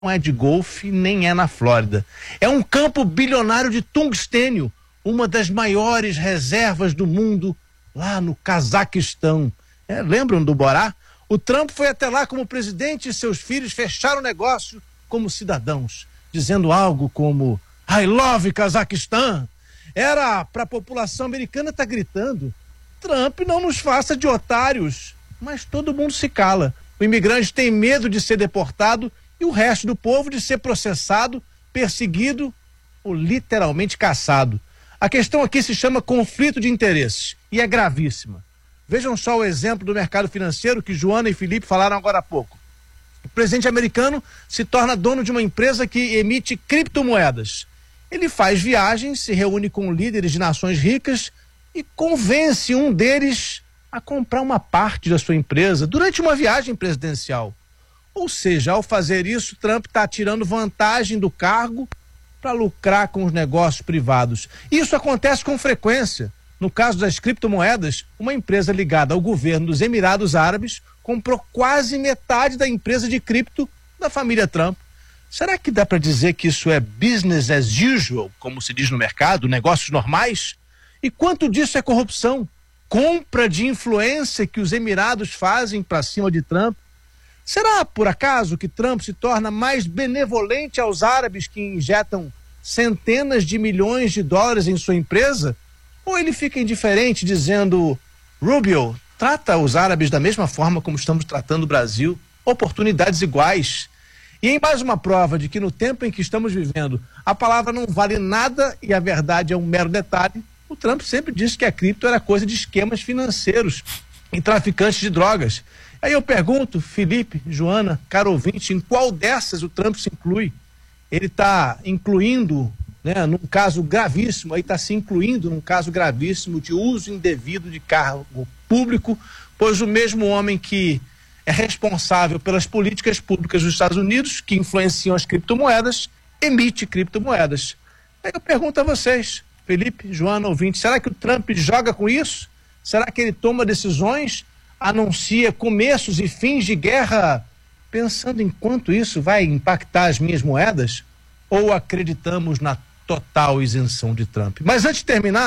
não é de golfe, nem é na Flórida. É um campo bilionário de tungstênio, uma das maiores reservas do mundo, lá no Cazaquistão. Lembram do Borá? O Trump foi até lá como presidente e seus filhos fecharam o negócio como cidadãos, dizendo algo como I love Cazaquistão. Era para a população americana estar gritando: Trump, não nos faça de otários. Mas todo mundo se cala. O imigrante tem medo de ser deportado e o resto do povo de ser processado, perseguido ou literalmente caçado. A questão aqui se chama conflito de interesses e é gravíssima. Vejam só o exemplo do mercado financeiro que Joana e Felipe falaram agora há pouco. O presidente americano se torna dono de uma empresa que emite criptomoedas. Ele faz viagens, se reúne com líderes de nações ricas e convence um deles a comprar uma parte da sua empresa durante uma viagem presidencial. Ou seja, ao fazer isso, Trump está tirando vantagem do cargo para lucrar com os negócios privados. Isso acontece com frequência. No caso das criptomoedas, uma empresa ligada ao governo dos Emirados Árabes comprou quase metade da empresa de cripto da família Trump. Será que dá para dizer que isso é business as usual, como se diz no mercado, negócios normais? E quanto disso é corrupção? Compra de influência que os Emirados fazem para cima de Trump? Será, por acaso, que Trump se torna mais benevolente aos árabes que injetam centenas de milhões de dólares em sua empresa? Ou ele fica indiferente dizendo: Rubio, trata os árabes da mesma forma como estamos tratando o Brasil, oportunidades iguais. E em mais uma prova de que no tempo em que estamos vivendo, a palavra não vale nada e a verdade é um mero detalhe, o Trump sempre disse que a cripto era coisa de esquemas financeiros e traficantes de drogas. Aí eu pergunto, Felipe, Joana, caro ouvinte, em qual dessas o Trump se inclui? Ele está incluindo, num caso gravíssimo, aí está se incluindo num caso gravíssimo de uso indevido de cargo público, pois o mesmo homem que é responsável pelas políticas públicas dos Estados Unidos, que influenciam as criptomoedas, emite criptomoedas. Aí eu pergunto a vocês, Felipe, Joana, ouvinte, será que o Trump joga com isso? Será que ele toma decisões, anuncia começos e fins de guerra, pensando em quanto isso vai impactar as minhas moedas? Ou acreditamos na total isenção de Trump? Mas antes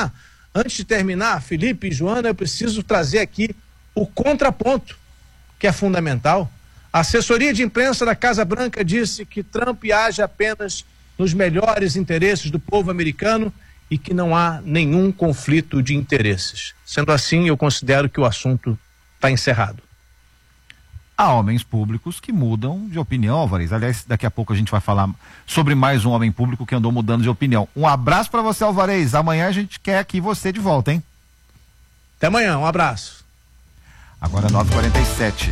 de terminar, Felipe e Joana, eu preciso trazer aqui o contraponto, que é fundamental. A assessoria de imprensa da Casa Branca disse que Trump age apenas nos melhores interesses do povo americano e que não há nenhum conflito de interesses. Sendo assim, eu considero que o assunto está encerrado. Há homens públicos que mudam de opinião, Alvarez. Aliás, daqui a pouco a gente vai falar sobre mais um homem público que andou mudando de opinião. Um abraço para você, Alvarez. Amanhã a gente quer aqui você de volta, hein? Até amanhã, um abraço. Agora 9h47.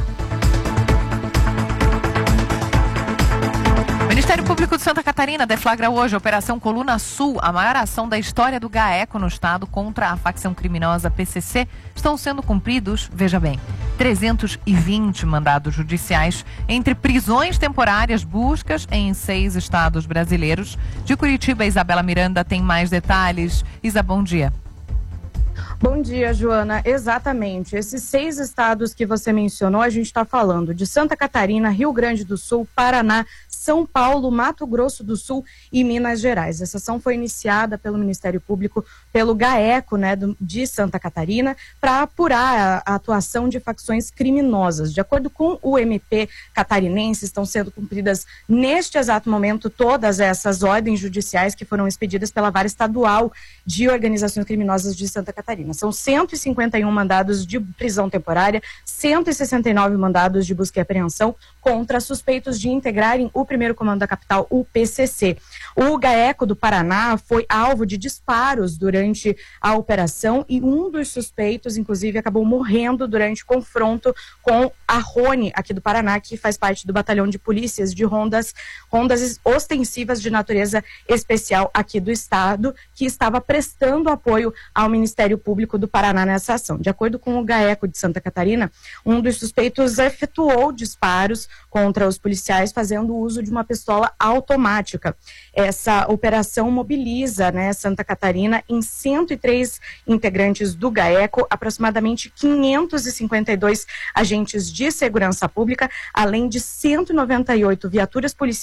O Ministério Público de Santa Catarina deflagra hoje a Operação Coluna Sul, a maior ação da história do GAECO no estado contra a facção criminosa PCC. Estão sendo cumpridos, veja bem, 320 mandados judiciais entre prisões temporárias, buscas em 6 estados brasileiros. De Curitiba, Isabela Miranda tem mais detalhes. Isa, bom dia. Bom dia, Joana. Exatamente. Esses 6 estados que você mencionou, a gente está falando de Santa Catarina, Rio Grande do Sul, Paraná, São Paulo, Mato Grosso do Sul e Minas Gerais. Essa ação foi iniciada pelo Ministério Público, pelo GAECO, de Santa Catarina, para apurar a atuação de facções criminosas. De acordo com o MP catarinense, estão sendo cumpridas neste exato momento todas essas ordens judiciais que foram expedidas pela Vara Estadual de Organizações Criminosas de Santa Catarina. São 151 mandados de prisão temporária, 169 mandados de busca e apreensão contra suspeitos de integrarem o primeiro comando da capital, o PCC. O GAECO do Paraná foi alvo de disparos durante a operação e um dos suspeitos, inclusive, acabou morrendo durante confronto com a Rony, aqui do Paraná, que faz parte do batalhão de polícias de rondas ostensivas de natureza especial aqui do estado, que estava prestando apoio ao Ministério Público Público do Paraná nessa ação. De acordo com o GAECO de Santa Catarina, um dos suspeitos efetuou disparos contra os policiais fazendo uso de uma pistola automática. Essa operação mobiliza, Santa Catarina em 103 integrantes do GAECO, aproximadamente 552 agentes de segurança pública, além de 198 viaturas policiais